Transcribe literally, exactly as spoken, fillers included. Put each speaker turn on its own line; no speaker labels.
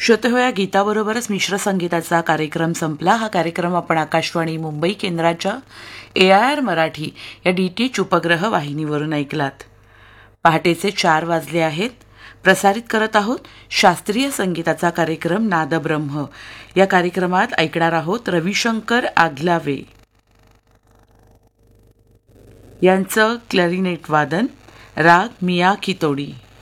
श्रोतेहोया गीताबरोबरच मिश्र संगीताचा कार्यक्रम संपला. हा कार्यक्रम आपण आकाशवाणी मुंबई केंद्राच्या ए आय आर मराठी या डी टी एच उपग्रह वाहिनीवरून ऐकलात. पहाटेचे चार वाजले आहेत. प्रसारित करत आहोत शास्त्रीय संगीताचा कार्यक्रम नादब्रह्म. या कार्यक्रमात ऐकणार आहोत रविशंकर आगलावे यांचं क्लॅरिनेट वादन, राग मिया कितोडी.